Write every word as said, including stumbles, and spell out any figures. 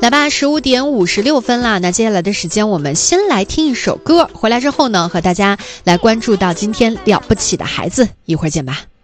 来吧，十五点五十六分啦。那接下来的时间，我们先来听一首歌。回来之后呢，和大家来关注到今天了不起的孩子，一会儿见吧。